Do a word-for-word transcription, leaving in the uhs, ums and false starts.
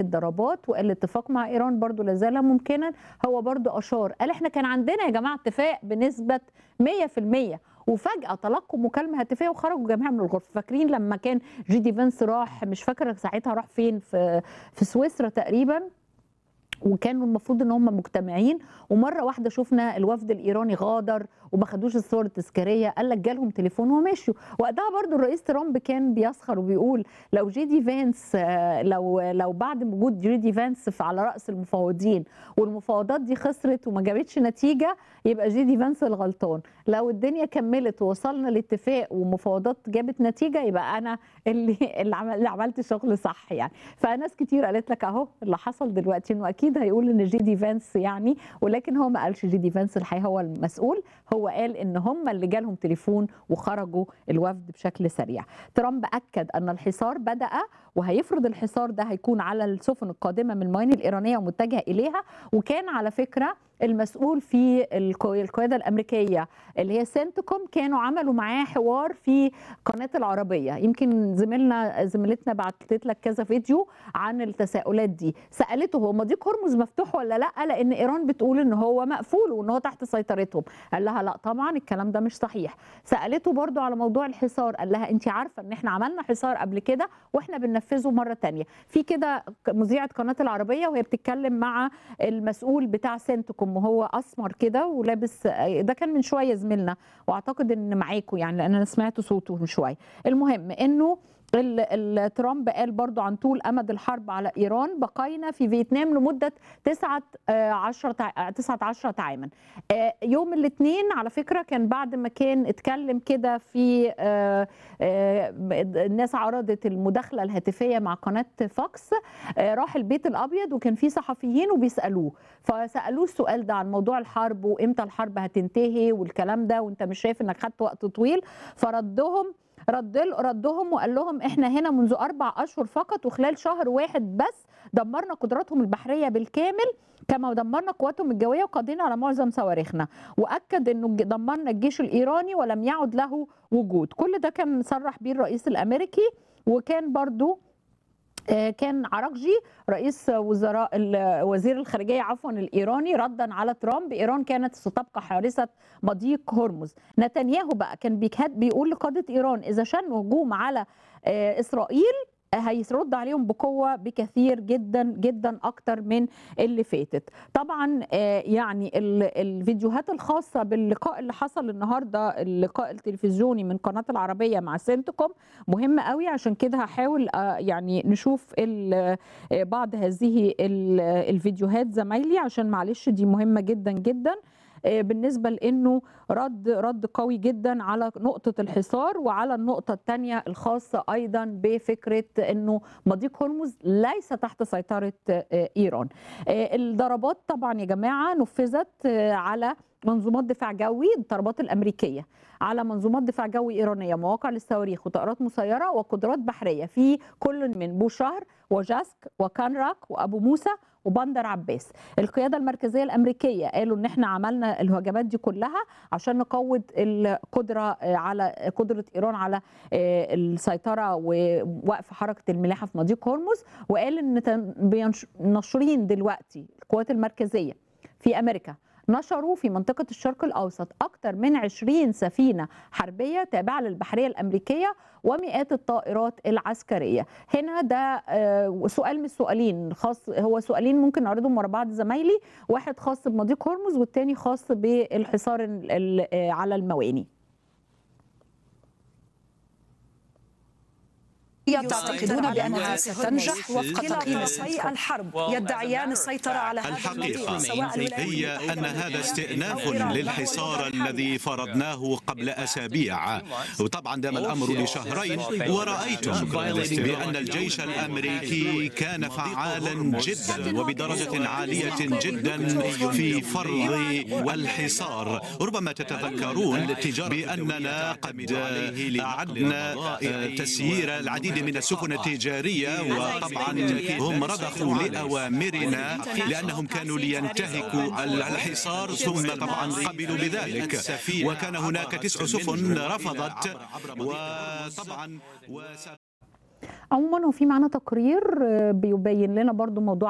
الضربات، وقال الاتفاق مع إيران برضو لازال ممكنا. هو برضو أشار قال احنا كان عندنا يا جماعة اتفاق بنسبة مية في المية، وفجأة تلقوا مكالمة هاتفية وخرجوا جميعا من الغرفة. فاكرين لما كان جي دي فانس راح، مش فاكرة ساعتها راح فين، في في سويسرا تقريبا، وكانوا المفروض ان هم مجتمعين، ومره واحده شفنا الوفد الايراني غادر وما خدوش الصور التذكاريه، قال لك جالهم تليفون ومشوا. وقتها برضو الرئيس ترامب كان بيسخر وبيقول لو جي دي فانس لو لو بعد وجود جي دي فانس على راس المفاوضين والمفاوضات دي خسرت وما جابتش نتيجه، يبقى جي دي فانس الغلطان. لو الدنيا كملت ووصلنا لاتفاق ومفاوضات جابت نتيجه، يبقى انا اللي اللي عملت شغل صح يعني. فناس كتير قالت لك اهو اللي حصل دلوقتي، انه اكيد هيقول ان جي دي فانس يعني، ولكن هو ما قالش جي دي فانس الحقيقه هو المسؤول، هو قال ان هم اللي جالهم تليفون وخرجوا الوفد بشكل سريع. ترامب اكد ان الحصار بدأ، وهيفرض الحصار ده هيكون على السفن القادمه من الموانئ الايرانيه ومتجهه اليها. وكان على فكره المسؤول في القياده الامريكيه اللي هي سنتكوم كانوا عملوا معاه حوار في قناه العربيه، يمكن زميلنا زميلتنا بعتت لك كذا فيديو عن التساؤلات دي. سالته هو مضيق هرمز مفتوح ولا لا، لان ايران بتقول ان هو مقفول وان هو تحت سيطرتهم. قال لها لا طبعا الكلام ده مش صحيح. سالته برضو على موضوع الحصار، قال لها انت عارفه ان احنا عملنا حصار قبل كده واحنا بننفذه مره ثانيه. في كده مذيعه قناه العربيه وهي بتتكلم مع المسؤول بتاع سنتكوم وهو اسمر كده ولابس، ده كان من شويه زميلنا واعتقد ان معاكم يعني لان انا سمعت صوته من شويه. المهم انه ترامب قال برضو عن طول امد الحرب على ايران، بقينا في فيتنام لمده تسعة عشر عاما. يوم الاثنين على فكره كان بعد ما كان اتكلم كده في الناس عرضت المداخله الهاتفيه مع قناه فوكس، راح البيت الابيض وكان في صحفيين وبيسالوه، فسالوه السؤال ده عن موضوع الحرب وامتى الحرب هتنتهي والكلام ده، وانت مش شايف انك خدت وقت طويل؟ فردهم رد ردهم وقال لهم احنا هنا منذ اربع اشهر فقط، وخلال شهر واحد بس دمرنا قدراتهم البحريه بالكامل كما دمرنا قواتهم الجويه وقضينا على معظم صواريخنا. واكد انه دمرنا الجيش الايراني ولم يعد له وجود. كل ده كان صرح به الرئيس الامريكي. وكان برضو كان عراقجي رئيس وزراء وزير الخارجيه عفوا الايراني ردا على ترامب، ايران كانت ستبقى حارسه مضيق هرمز. نتنياهو بقى كان بيقول لقاده ايران اذا شنوا هجوم على اسرائيل هيرد عليهم بقوه بكثير جدا جدا اكتر من اللي فاتت. طبعا يعني الفيديوهات الخاصه باللقاء اللي حصل النهارده، اللقاء التلفزيوني من قناه العربيه مع سنتكوم مهم قوي، عشان كده هحاول يعني نشوف بعض هذه الفيديوهات زمايلي، عشان معلش دي مهمه جدا جدا بالنسبه لانه رد رد قوي جدا على نقطه الحصار وعلى النقطه الثانيه الخاصه ايضا بفكره انه مضيق هرمز ليس تحت سيطره ايران. الضربات طبعا يا جماعه نفذت على منظومات دفاع جوي، الضربات الامريكيه على منظومات دفاع جوي ايرانيه، مواقع للصواريخ وطائرات مسيره وقدرات بحريه في كل من بوشهر وجاسك وكانراك وابو موسى وبندر عباس. القياده المركزيه الامريكيه قالوا ان احنا عملنا الهجمات دي كلها عشان نقوض القدره على قدره ايران على السيطره ووقف حركه الملاحه في مضيق هرمز. وقال ان ناشرين دلوقتي القوات المركزيه في امريكا نشروا في منطقة الشرق الأوسط أكثر من عشرين سفينة حربية تابعة للبحرية الأمريكية ومئات الطائرات العسكرية. هنا ده سؤال من السؤالين خاص، هو سؤالين ممكن نعرضهم ورا بعض زمايلي، واحد خاص بمضيق هرمز والتاني خاص بالحصار على المواني. يعتقدون بأنها ستنجح وفق تقييم الحرب، يدعيان السيطرة على هذا الحقيقة هي أن هذا استئناف للحصار الذي فرضناه قبل أسابيع، وطبعا دام الأمر لشهرين، ورأيتم بأن الجيش الأمريكي كان فعالا جدا وبدرجة عالية جدا في فرض الحصار. ربما تتذكرون بأننا قد أعدنا تسيير العديد من السفن التجارية، وطبعا هم رضخوا لأوامرنا لأنهم كانوا لينتهكوا الحصار، ثم طبعا قبلوا بذلك، وكان هناك تسع سفن رفضت. وطبعا عموما هو في معانا تقرير آه، بيبين لنا برضو موضوع